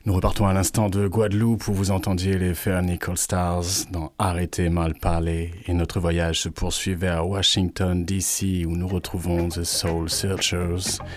Nous repartons à l'instant de Guadeloupe où vous entendiez les Fernicle Stars dans Arrêtez mal parler et notre voyage se poursuit vers Washington DC où nous retrouvons The Soul Searchers